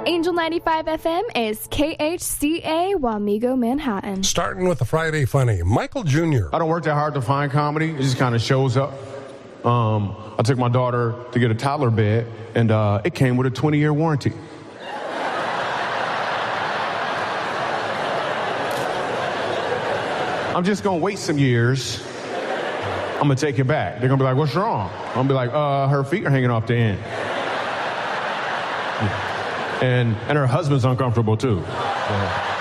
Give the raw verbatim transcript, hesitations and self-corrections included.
Angel ninety-five F M is K H C A Wamego, Manhattan. Starting with the Friday Funny, Michael Junior I don't work that hard to find comedy. It just kind of shows up. Um, I took my daughter to get a toddler bed, and uh, it came with a twenty-year warranty. I'm just going to wait some years. I'm going to take it back. They're going to be like, what's wrong? I'm going to be like, uh, her feet are hanging off the end. And, and her husband's uncomfortable, too. So.